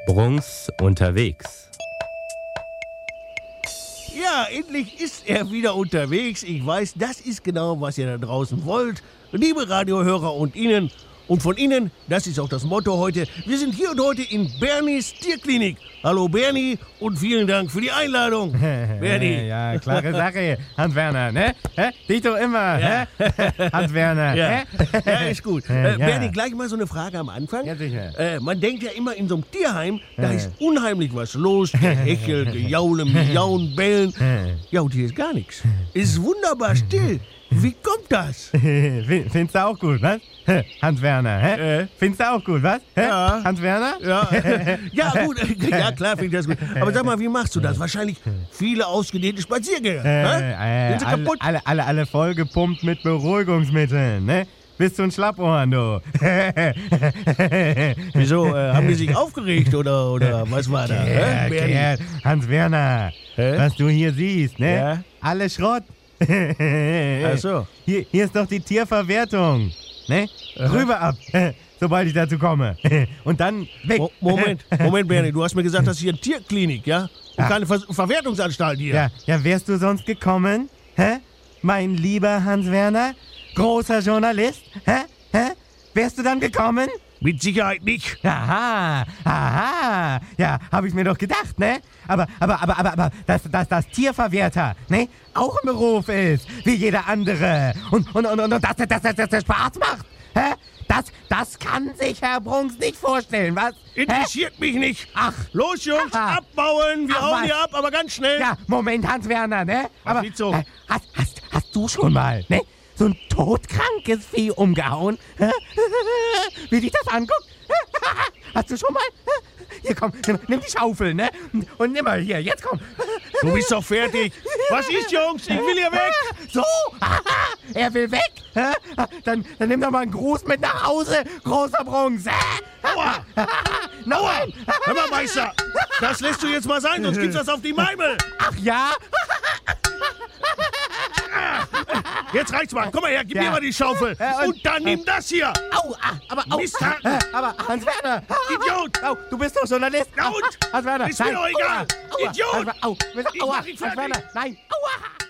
Bruns unterwegs. Ja, endlich ist er wieder unterwegs. Ich weiß, das ist genau, was ihr da draußen wollt. Liebe Radiohörer und Ihnen. Und von Ihnen, das ist auch das Motto heute. Wir sind hier und heute in Bernies Tierklinik. Hallo Bernie und vielen Dank für die Einladung. Bernie. Ja, klare Sache, Hans-Werner, ne? Dich doch immer, Ja. Hans-Werner, Ja. Ja, ist gut. Bernie, ja. gleich mal so eine Frage am Anfang. Ja, sicher. Man denkt ja immer, in so einem Tierheim, da ist unheimlich was los. Gehechel, Gejaule, Miauen, Bellen. Ja, und hier ist gar nichts. Ist wunderbar still. Wie kommt das? Findest du auch gut, was? Hans-Werner, hä? Findest du auch gut, was? Ja. Hans-Werner? Ja, ja gut, ja klar finde ich das gut. Aber sag mal, wie machst du das? Wahrscheinlich viele ausgedehnte Spaziergänger. Sind sie kaputt? Alle vollgepumpt mit Beruhigungsmitteln, ne? Bist du ein Schlappohren, du? Wieso, haben die sich aufgeregt oder was war da? Gerd, Hans-Werner, was du hier siehst, ne? Ja. Alle Schrott. Ach so. Hier ist doch die Tierverwertung, ne? Rüber ab, sobald ich dazu komme. Und dann weg. Moment, Bernie, du hast mir gesagt, das ist hier eine Tierklinik, ja? Und keine Verwertungsanstalt hier. Ja, wärst du sonst gekommen? Hä? Mein lieber Hans-Werner? Großer Journalist? Hä? Wärst du dann gekommen? Mit Sicherheit nicht. Aha. Ja, hab ich mir doch gedacht, ne? Aber, dass Tierverwerter, ne? Auch im Beruf ist, wie jeder andere. Und dass der Spaß macht, hä? Das kann sich Herr Brunks nicht vorstellen, was? Interessiert mich nicht. Ach. Los, Jungs, Aha. abbauen. Wir Ach, hauen was? hier ab, aber ganz schnell. Ja, Moment, Hans-Werner, ne? Was liegt so? Hast du schon mal, ne? So ein todkrankes Vieh umgehauen? Wie dich das anguckt? Hast du schon mal? Hier, komm, nimm die Schaufel, ne? Und nimm mal hier, jetzt komm. Du bist doch fertig. Was ist, Jungs? Ich will hier weg. So, er will weg. Dann nimm doch mal einen Gruß mit nach Hause, großer Brunks. Aua. Nein. Hör mal, Meister. Das lässt du jetzt mal sein, sonst gibt's das auf die Meimel. Ach ja? Jetzt reicht's mal. Komm mal her, gib mir mal die Schaufel. Und dann nimm das hier. Au, aber Misthaken. aber Hans-Werner. Idiot. Au, du bist doch Journalist. Na und? Hans-Werner. Ist mir doch egal. Aua, Idiot. Hans-Werner, au, Ich aua, mach ihn fertig. Hans-Werner, nein. Aua.